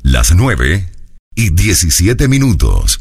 Las 9:17.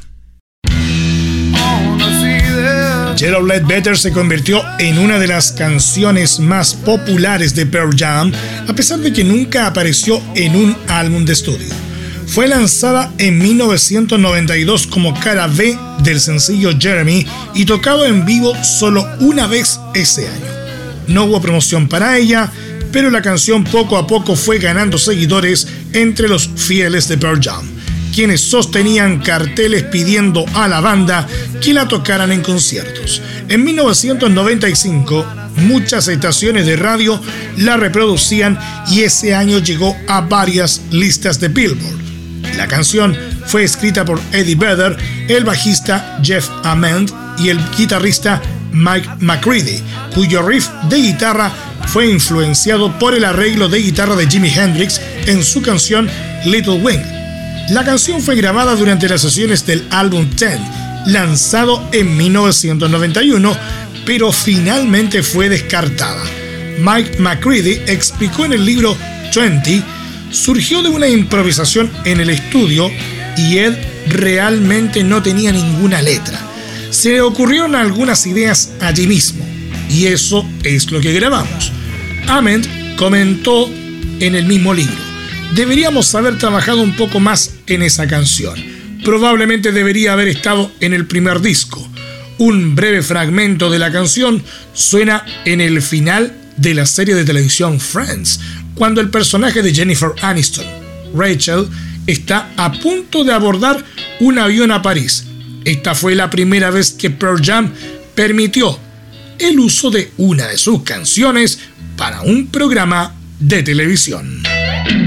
Gerald Ledbetter se convirtió en una de las canciones más populares de Pearl Jam, a pesar de que nunca apareció en un álbum de estudio. Fue lanzada en 1992 como cara B del sencillo Jeremy y tocado en vivo solo una vez ese año. No hubo promoción para ella, pero la canción poco a poco fue ganando seguidores entre los fieles de Pearl Jam, quienes sostenían carteles pidiendo a la banda que la tocaran en conciertos. En 1995, muchas estaciones de radio la reproducían y ese año llegó a varias listas de Billboard. La canción fue escrita por Eddie Vedder, el bajista Jeff Ament y el guitarrista Mike McCready, cuyo riff de guitarra fue influenciado por el arreglo de guitarra de Jimi Hendrix en su canción Little Wing. La canción fue grabada durante las sesiones del álbum 10, lanzado en 1991, pero finalmente fue descartada. Mike McCready explicó en el libro 20, surgió de una improvisación en el estudio y Ed realmente no tenía ninguna letra. Se le ocurrieron algunas ideas allí mismo, y eso es lo que grabamos. Ament comentó en el mismo libro: deberíamos haber trabajado un poco más en esa canción. Probablemente debería haber estado en el primer disco. Un breve fragmento de la canción suena en el final de la serie de televisión Friends, cuando el personaje de Jennifer Aniston, Rachel, está a punto de abordar un avión a París. Esta fue la primera vez que Pearl Jam permitió el uso de una de sus canciones para un programa de televisión.